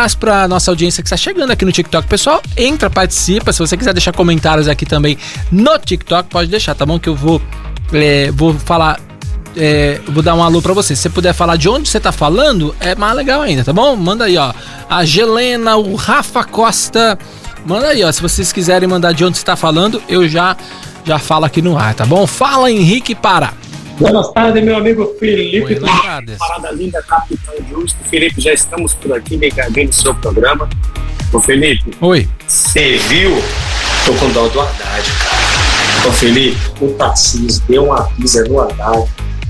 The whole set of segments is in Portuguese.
abraço pra nossa audiência que está chegando aqui no TikTok. Pessoal, entra, participa. Se você quiser deixar comentários aqui também no TikTok, pode deixar, tá bom? Que eu vou falar... vou dar um alô pra você. Se você puder falar de onde você tá falando, é mais legal ainda, tá bom? Manda aí, ó. A Gelena, o Rafa Costa. Manda aí, ó. Se vocês quiserem mandar de onde você tá falando, eu já falo aqui no ar, tá bom? Fala, Henrique Pará. Boa tarde, meu amigo Felipe. Parada linda, Capitão Justo. Felipe, já estamos por aqui, ligadinho no seu programa. Ô, Felipe. Oi. Você viu? Tô com dó do Haddad, cara. Ô, Felipe, o Tarcísio deu uma pisa no Haddad.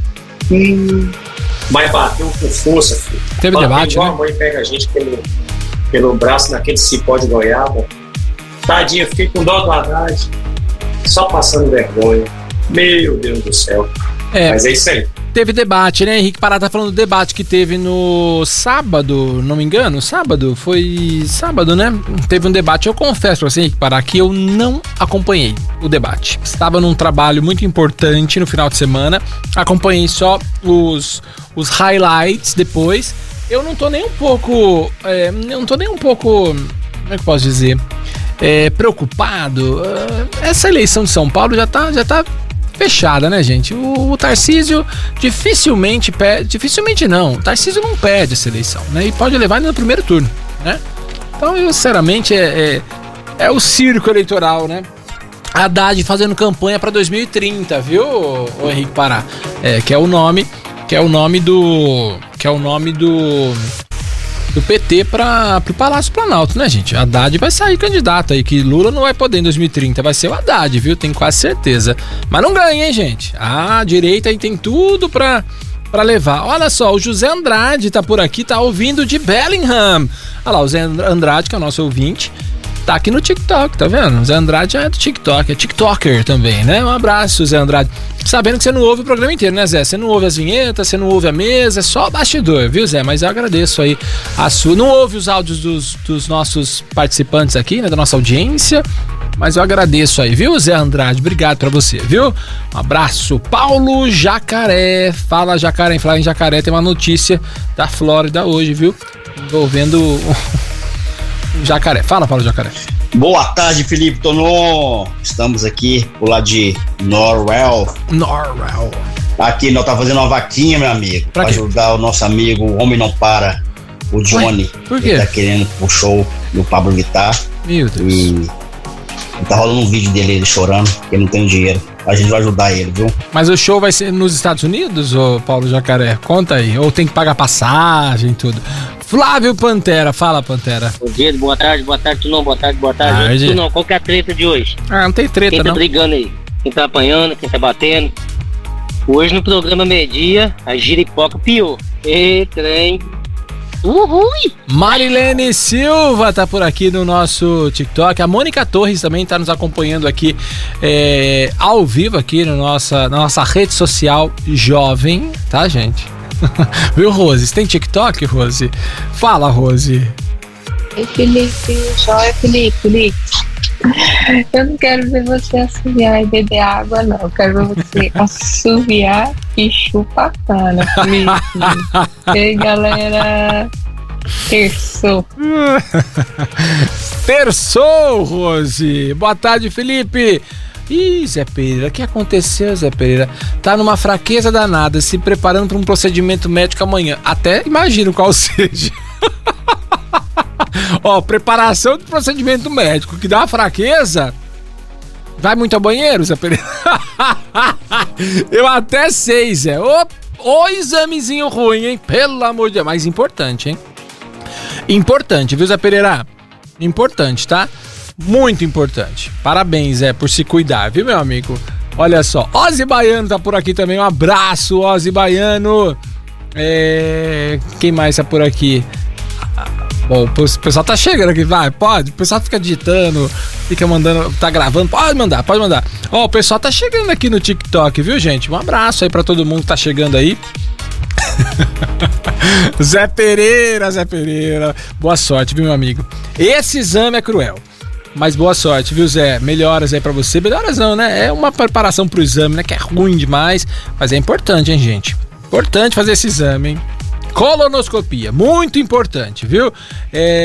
Mas bateu com força, filho. Teve debate, igual né? A mãe pega a gente pelo braço naquele cipó de goiaba. Tadinho, fiquei com dó do Haddad. Só passando vergonha. Meu Deus do céu. Mas é isso aí. Teve debate, né? Henrique Pará tá falando do debate que teve no sábado, não me engano, foi sábado, né? Teve um debate, eu confesso pra você, Henrique Pará, que eu não acompanhei o debate. Estava num trabalho muito importante no final de semana, acompanhei só os highlights depois. Eu não tô nem um pouco, como é que eu posso dizer? Preocupado. Essa eleição de São Paulo já tá fechada, né, gente? O Tarcísio dificilmente não. O Tarcísio não perde essa eleição, né? E pode levar no primeiro turno, né? Então, eu, sinceramente, é o circo eleitoral, né? Haddad fazendo campanha para 2030, viu, o Henrique Pará? Que é o nome do PT pro Palácio Planalto, né, gente? Haddad vai sair candidato aí, que Lula não vai poder em 2030, vai ser o Haddad, viu? Tenho quase certeza. Mas não ganha, hein, gente? A direita aí tem tudo pra levar. Olha só, o José Andrade tá por aqui, tá ouvindo de Bellingham. Olha lá, o Zé Andrade, que é o nosso ouvinte, tá aqui no TikTok, tá vendo? O Zé Andrade é do TikTok, é TikToker também, né? Um abraço, Zé Andrade. Sabendo que você não ouve o programa inteiro, né, Zé? Você não ouve as vinhetas, você não ouve a mesa, é só bastidor, viu, Zé? Mas eu agradeço aí a sua... Não ouve os áudios dos nossos participantes aqui, né? Da nossa audiência, mas eu agradeço aí, viu, Zé Andrade? Obrigado pra você, viu? Um abraço. Paulo Jacaré. Fala, Jacaré. Em falar em Jacaré, tem uma notícia da Flórida hoje, viu? Envolvendo o Jacaré. Fala, Paulo Jacaré. Boa tarde, Felipe Tonon. Estamos aqui por lá de Norwell. Aqui nós tá fazendo uma vaquinha, meu amigo, pra ajudar o nosso amigo, o Homem Não Para, o Johnny. Ué, por quê? Ele tá querendo pro show do Pablo Vittar. Meu Deus. E tá rolando um vídeo dele chorando, porque não tem dinheiro. A gente vai ajudar ele, viu? Mas o show vai ser nos Estados Unidos, ô Paulo Jacaré? Conta aí. Ou tem que pagar passagem e tudo. Flávio Pantera, fala, Pantera. Bom dia, boa tarde, Tunão, boa tarde. Tunão, qual que é a treta de hoje? Não tem treta, quem tá não. brigando aí? Quem tá apanhando, quem tá batendo? Hoje no programa meio-dia, a giripoca piou. E trem. Uhul! Marilene Silva tá por aqui no nosso TikTok. A Mônica Torres também tá nos acompanhando aqui ao vivo aqui na nossa rede social jovem, tá, gente? Viu, Rose? Você tem TikTok, Rose? Fala, Rose. Oi, Felipe. Joia, Felipe. Eu não quero ver você assoviar e beber água, não. Eu quero ver você assoviar e chupar a cana, Felipe. Ei, galera. Terçou, Rose. Boa tarde, Felipe. Ih, Zé Pereira, o que aconteceu, Zé Pereira? Tá numa fraqueza danada, se preparando para um procedimento médico amanhã. Até imagino qual seja. Ó, preparação de procedimento médico que dá uma fraqueza. Vai muito ao banheiro, Zé Pereira? Eu até sei, Zé. Ô examezinho ruim, hein? Pelo amor de Deus. Mas importante, hein? Importante, viu, Zé Pereira? Importante, tá? Muito importante. Parabéns, Zé, por se cuidar, viu, meu amigo? Olha só, Ozzy Baiano tá por aqui também. Um abraço, Ozzy Baiano. Quem mais tá por aqui? Bom, o pessoal tá chegando aqui, vai, pode. O pessoal fica digitando, fica mandando, tá gravando, pode mandar. Ó, o pessoal tá chegando aqui no TikTok, viu, gente? Um abraço aí pra todo mundo que tá chegando aí. Zé Pereira. Boa sorte, viu, meu amigo? Esse exame é cruel. Mas boa sorte, viu, Zé? Melhoras aí pra você. Melhoras não, né? É uma preparação pro exame, né? Que é ruim demais. Mas é importante, hein, gente? Importante fazer esse exame, hein? Colonoscopia, muito importante, viu?